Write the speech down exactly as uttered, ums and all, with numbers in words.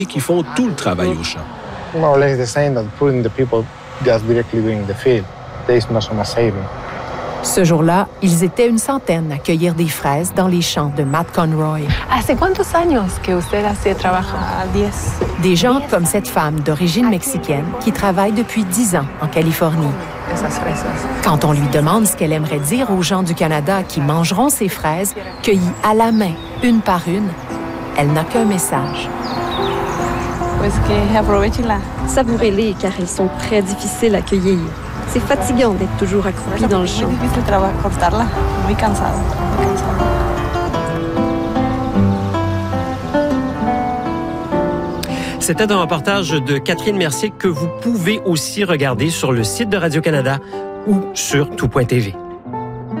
qui font tout le travail au champ. More or less the same that putting the people just directly doing the field. There is not so much saving. Ce jour-là, ils étaient une centaine à cueillir des fraises dans les champs de Matt Conroy. ¿Hace cuántos años que usted hace trabajo? diez. Des gens comme cette femme d'origine mexicaine qui travaille depuis dix ans en Californie. Esas fresas. Quand on lui demande ce qu'elle aimerait dire aux gens du Canada qui mangeront ces fraises, cueillies à la main, une par une, elle n'a qu'un message. Pues que aprovechen-la. Savourez-les car elles sont très difficiles à cueillir. C'est fatigant d'être toujours accroupi dans le champ. Muy difícil trabajo cortarla. Muy cansado. Muy cansado. C'était un reportage de Catherine Mercier que vous pouvez aussi regarder sur le site de Radio-Canada ou sur tout point t v.